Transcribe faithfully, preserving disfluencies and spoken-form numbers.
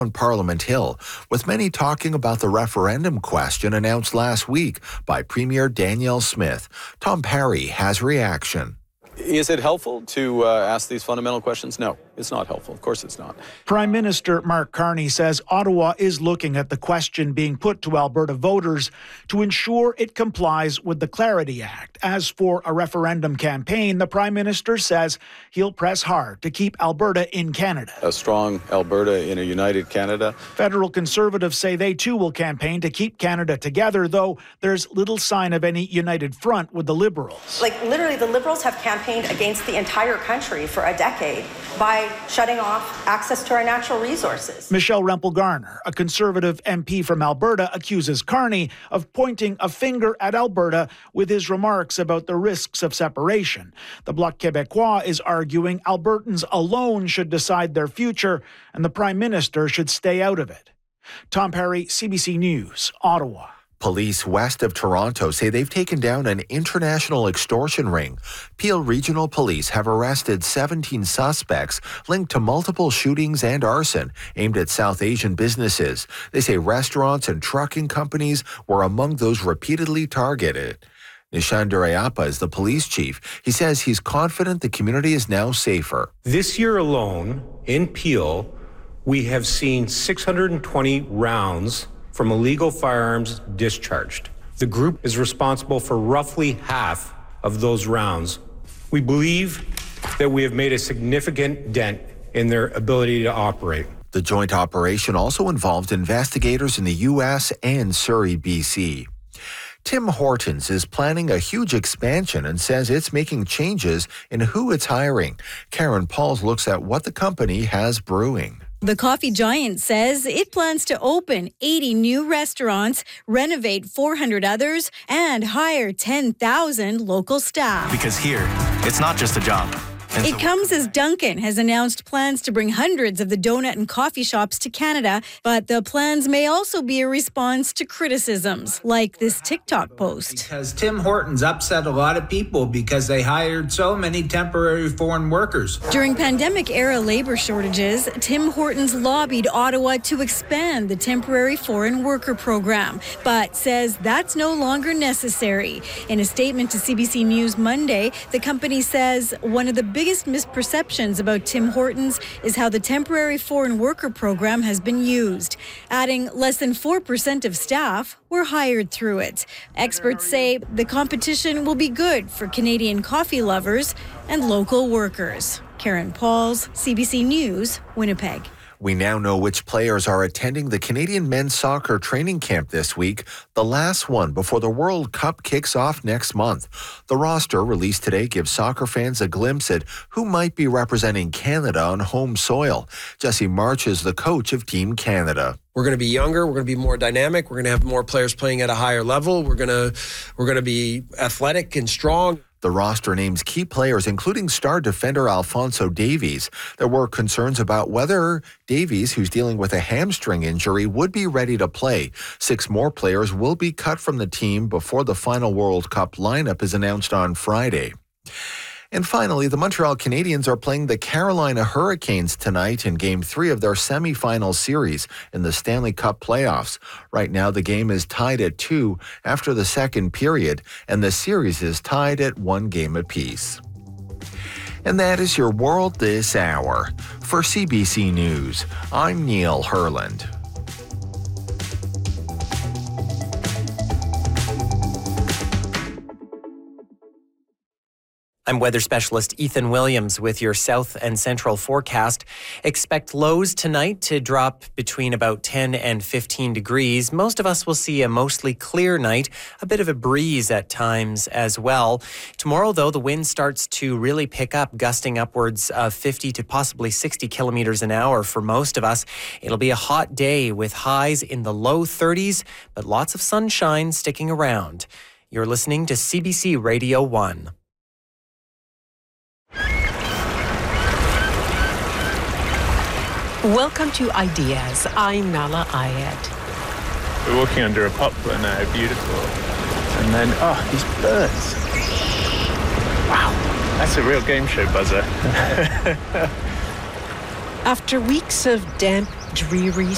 on Parliament Hill, with many talking about the referendum question announced last week by Premier Danielle Smith. Tom Parry has reaction. Is it helpful to uh, ask these fundamental questions? No, it's not helpful. Of course it's not. Prime Minister Mark Carney says Ottawa is looking at the question being put to Alberta voters to ensure it complies with the Clarity Act. As for a referendum campaign, the Prime Minister says he'll press hard to keep Alberta in Canada. A strong Alberta in a united Canada. Federal Conservatives say they too will campaign to keep Canada together, though there's little sign of any united front with the Liberals. Like, literally, the Liberals have campaigned against the entire country for a decade by shutting off access to our natural resources. Michelle Rempel-Garner, a Conservative M P from Alberta, accuses Carney of pointing a finger at Alberta with his remarks about the risks of separation. The Bloc Québécois is arguing Albertans alone should decide their future and the Prime Minister should stay out of it. Tom Parry, C B C News, Ottawa. Police west of Toronto say they've taken down an international extortion ring. Peel Regional Police have arrested seventeen suspects linked to multiple shootings and arson aimed at South Asian businesses. They say restaurants and trucking companies were among those repeatedly targeted. Nishan Durayappa is the police chief. He says he's confident the community is now safer. This year alone, in Peel, we have seen six hundred twenty rounds from illegal firearms discharged. The group is responsible for roughly half of those rounds. We believe that we have made a significant dent in their ability to operate. The joint operation also involved investigators in the U S and Surrey, B C. Tim Hortons is planning a huge expansion and says it's making changes in who it's hiring. Karen Pauls looks at what the company has brewing. The coffee giant says it plans to open eighty new restaurants, renovate four hundred others, and hire ten thousand local staff. Because here, it's not just a job. And it so comes as Dunkin' has announced plans to bring hundreds of the donut and coffee shops to Canada, but the plans may also be a response to criticisms, like this TikTok post. Because Tim Hortons upset a lot of people because they hired so many temporary foreign workers. During pandemic-era labor shortages, Tim Hortons lobbied Ottawa to expand the temporary foreign worker program, but says that's no longer necessary. In a statement to C B C News Monday, the company says one of the big biggest misperceptions about Tim Hortons is how the temporary foreign worker program has been used, adding less than four percent of staff were hired through it. Experts say the competition will be good for Canadian coffee lovers and local workers. Karen Pauls, C B C News, Winnipeg. We now know which players are attending the Canadian men's soccer training camp this week, the last one before the World Cup kicks off next month. The roster released today gives soccer fans a glimpse at who might be representing Canada on home soil. Jesse March is the coach of Team Canada. We're going to be younger. We're going to be more dynamic. We're going to have more players playing at a higher level. We're going to we're going to be athletic and strong. The roster names key players, including star defender Alphonso Davies. There were concerns about whether Davies, who's dealing with a hamstring injury, would be ready to play. Six more players will be cut from the team before the final World Cup lineup is announced on Friday. And finally, the Montreal Canadiens are playing the Carolina Hurricanes tonight in Game three of their semifinal series in the Stanley Cup playoffs. Right now, the game is tied at two after the second period, and the series is tied at one game apiece. And that is your World This Hour. For C B C News, I'm Neil Herland. I'm weather specialist Ethan Williams with your south and central forecast. Expect lows tonight to drop between about ten and fifteen degrees. Most of us will see a mostly clear night, a bit of a breeze at times as well. Tomorrow, though, the wind starts to really pick up, gusting upwards of fifty to possibly sixty kilometers an hour for most of us. It'll be a hot day with highs in the low thirties, but lots of sunshine sticking around. You're listening to C B C Radio one. Welcome to Ideas. I'm Nala Ayed. We're walking under a poplar now, beautiful. And then, oh, these birds. Wow, that's a real game show buzzer. After weeks of damp, dreary